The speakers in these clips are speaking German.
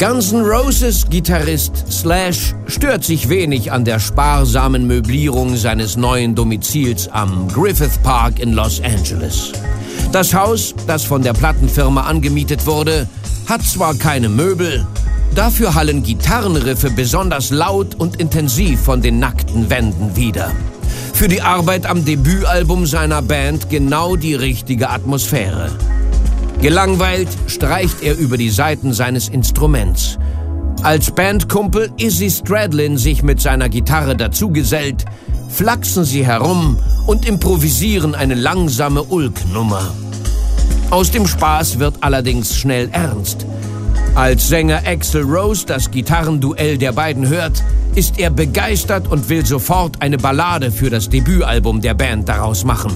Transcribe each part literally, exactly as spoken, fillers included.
Guns N' Roses Gitarrist Slash stört sich wenig an der sparsamen Möblierung seines neuen Domizils am Griffith Park in Los Angeles. Das Haus, das von der Plattenfirma angemietet wurde, hat zwar keine Möbel, dafür hallen Gitarrenriffe besonders laut und intensiv von den nackten Wänden wider. Für die Arbeit am Debütalbum seiner Band genau die richtige Atmosphäre. Gelangweilt streicht er über die Saiten seines Instruments. Als Bandkumpel Izzy Stradlin sich mit seiner Gitarre dazugesellt, flachsen sie herum und improvisieren eine langsame Ulk-Nummer. Aus dem Spaß wird allerdings schnell ernst. Als Sänger Axl Rose das Gitarrenduell der beiden hört, ist er begeistert und will sofort eine Ballade für das Debütalbum der Band daraus machen.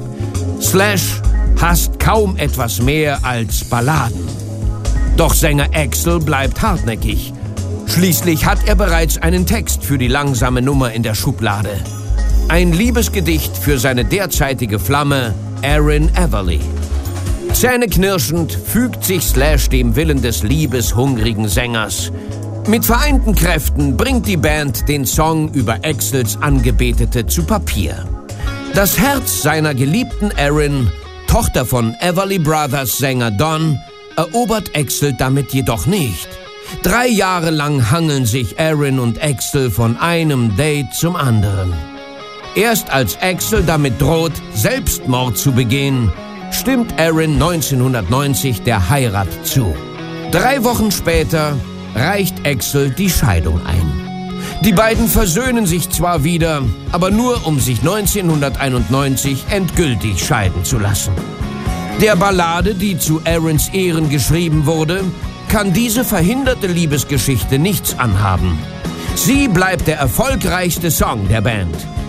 Slash hasst kaum etwas mehr als Balladen. Doch Sänger Axl bleibt hartnäckig. Schließlich hat er bereits einen Text für die langsame Nummer in der Schublade. Ein Liebesgedicht für seine derzeitige Flamme, Erin Everly. Zähneknirschend fügt sich Slash dem Willen des liebeshungrigen Sängers. Mit vereinten Kräften bringt die Band den Song über Axls Angebetete zu Papier. Das Herz seiner geliebten Erin, Tochter von Everly Brothers Sänger Don, erobert Axl damit jedoch nicht. Drei Jahre lang hangeln sich Erin und Axl von einem Date zum anderen. Erst als Axl damit droht, Selbstmord zu begehen, stimmt Erin neunzehnhundertneunzig der Heirat zu. Drei Wochen später reicht Axl die Scheidung ein. Die beiden versöhnen sich zwar wieder, aber nur, um sich neunzehnhunderteinundneunzig endgültig scheiden zu lassen. Der Ballade, die zu Erins Ehren geschrieben wurde, kann diese verhinderte Liebesgeschichte nichts anhaben. Sie bleibt der erfolgreichste Song der Band.